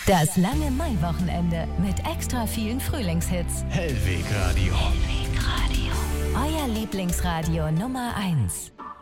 Das lange Maiwochenende mit extra vielen Frühlingshits. Hellweg Radio. Euer Lieblingsradio Nummer 1.